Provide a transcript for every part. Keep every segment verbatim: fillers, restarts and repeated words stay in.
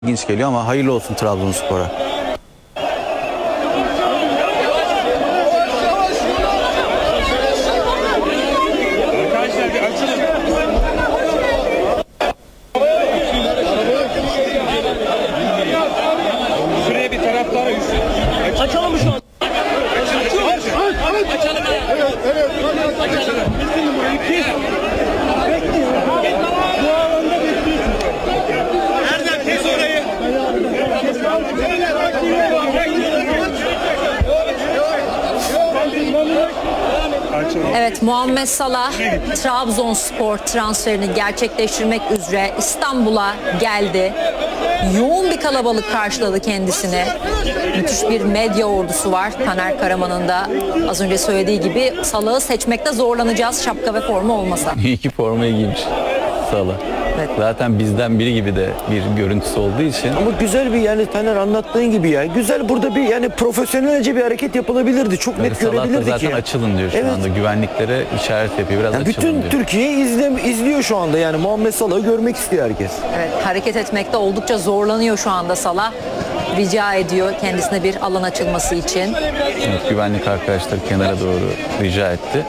İlginç geliyor ama hayırlı olsun Trabzonspor'a. Arkadaşlar bir açılın. Şuraya bir taraflara üstü. Açalım mı şu an? Açalım. Evet, evet. Açalım. Bu alanda bekliyorsun. Nereden kes orayı? Evet, Muhammed Salah Trabzonspor transferini gerçekleştirmek üzere İstanbul'a geldi. Yoğun bir kalabalık karşıladı kendisini. Müthiş bir medya ordusu var. Taner Karaman'ın da az önce söylediği gibi Salah'ı seçmekte zorlanacağız şapka ve forma olmasa. İyi ki formayı giymiş Salah. Evet. Zaten bizden biri gibi de bir görüntüsü olduğu için. Ama güzel bir, yani Taner anlattığın gibi ya. Güzel, burada bir yani profesyonelce bir hareket yapılabilirdi. Çok net Salah da görebilirdik zaten ya. açılın diyor şu Evet. anda. Güvenliklere işaret yapıyor. Biraz Yani açılın bütün diyor. Türkiye izle, izliyor şu anda, yani Muhammed Salah'ı görmek istiyor herkes. Evet, hareket etmekte oldukça zorlanıyor şu anda Salah. Rica ediyor kendisine bir alan açılması için. Evet, güvenlik arkadaşlar kenara doğru rica etti.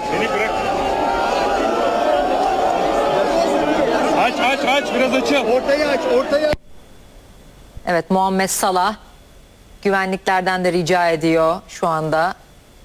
Aç aç aç biraz açıl. Ortaya aç, ortaya aç. Evet, Muhammed Salah güvenliklerden de rica ediyor şu anda.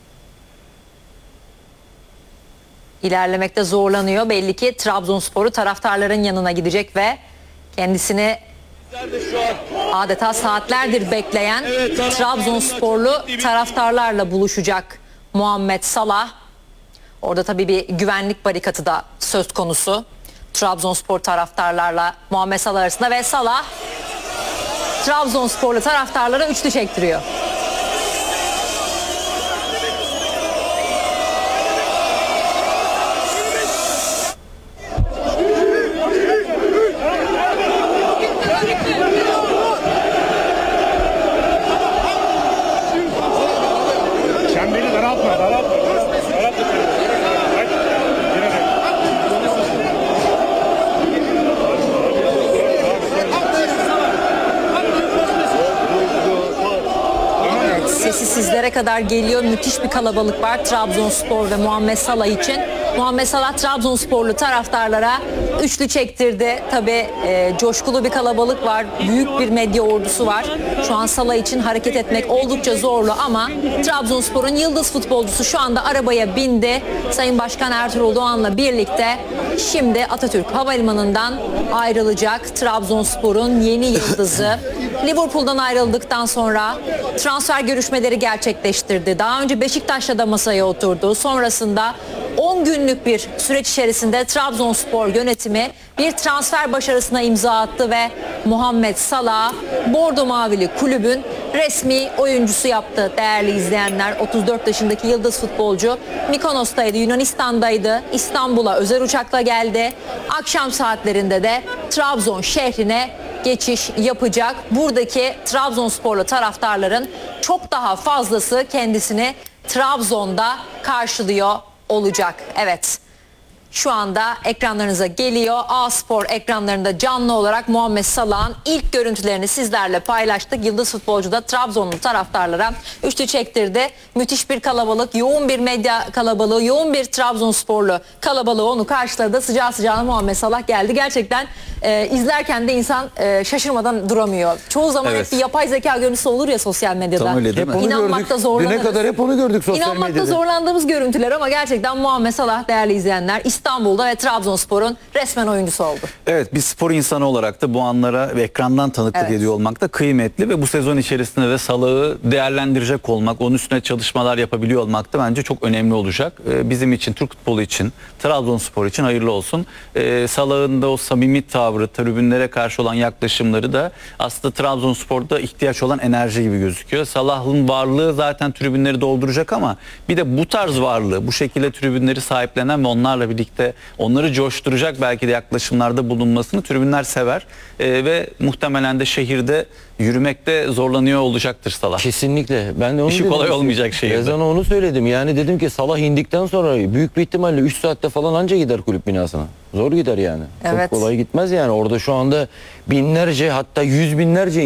İlerlemekte zorlanıyor. Belli ki Trabzonspor'u taraftarların yanına gidecek ve kendisini adeta saatlerdir bekleyen Trabzonsporlu taraftarlarla buluşacak Muhammed Salah. Orada tabii bir güvenlik barikatı da söz konusu. Trabzonspor taraftarlarla Muhammed Salah arasında ve Salah Trabzonsporlu taraftarlara üçlü çektiriyor. Çemberi daraltma daraltma. Daraltma. Aç. Yine de. Sesi sizlere kadar geliyor. Müthiş bir kalabalık var Trabzonspor ve Muhammed Salah için. Muhammed Salah Trabzonsporlu taraftarlara üçlü çektirdi. Tabii e, coşkulu bir kalabalık var. Büyük bir medya ordusu var. Şu an Salah için hareket etmek oldukça zorlu ama Trabzonspor'un yıldız futbolcusu şu anda arabaya bindi. Sayın Başkan Ertuğrul Doğan'la birlikte şimdi Atatürk Havalimanı'ndan ayrılacak Trabzonspor'un yeni yıldızı. Liverpool'dan ayrıldıktan sonra transfer görüşmeleri gerçekleştirdi. Daha önce Beşiktaş'la da masaya oturdu. Sonrasında on günlük bir süreç içerisinde Trabzonspor yönetimi bir transfer başarısına imza attı ve Muhammed Salah Bordo Mavili kulübün resmi oyuncusu yaptı değerli izleyenler. otuz dört yaşındaki yıldız futbolcu Mikonos'taydı, Yunanistan'daydı. İstanbul'a özel uçakla geldi. Akşam saatlerinde de Trabzon şehrine geçiş yapacak. Buradaki Trabzonsporlu taraftarların çok daha fazlası kendisini Trabzon'da karşılıyor olacak. Evet. Şu anda ekranlarınıza geliyor. A-Spor ekranlarında canlı olarak Muhammed Salah'ın ilk görüntülerini sizlerle paylaştık. Yıldız futbolcu da Trabzonlu taraftarlara üçlü çektirdi. Müthiş bir kalabalık, yoğun bir medya kalabalığı, yoğun bir Trabzonsporlu kalabalığı onu karşıladı. Sıcağı sıcağına Muhammed Salah geldi. Gerçekten e, izlerken de insan e, şaşırmadan duramıyor. Çoğu zaman Evet. hep bir yapay zeka görüntüsü olur ya sosyal medyada. Tam öyle değil Hep mi? onu İnanmakta gördük. zorlanırız. Düne kadar hep onu gördük sosyal İnanmakta medyada. zorlandığımız görüntüler ama gerçekten Muhammed Salah değerli izleyenler İstanbul'da ve Trabzonspor'un resmen oyuncusu oldu. Evet, bir spor insanı olarak da bu anlara ve ekrandan tanıklık Evet. ediyor olmak da kıymetli ve bu sezon içerisinde de Salah'ı değerlendirecek olmak, onun üstüne çalışmalar yapabiliyor olmak da bence çok önemli olacak. Ee, bizim için, Türk futbolu için, Trabzonspor için hayırlı olsun. Ee, Salah'ın da o samimi tavrı, tribünlere karşı olan yaklaşımları da aslında Trabzonspor'da ihtiyaç olan enerji gibi gözüküyor. Salah'ın varlığı zaten tribünleri dolduracak ama bir de bu tarz varlığı, bu şekilde tribünleri sahiplenen ve onlarla birlikte birlikte onları coşturacak belki de yaklaşımlarda bulunmasını tribünler sever. E, ve muhtemelen de şehirde yürümekte zorlanıyor olacaktır Salah. Kesinlikle. Ben de onu İşi dedim. kolay olmayacak şehirde. Rezan'a onu söyledim. Yani dedim ki Salah indikten sonra büyük bir ihtimalle üç saatte falan anca gider kulüp binasına. Zor gider yani. Evet. Çok kolay gitmez yani. Orada şu anda binlerce hatta yüz binlerce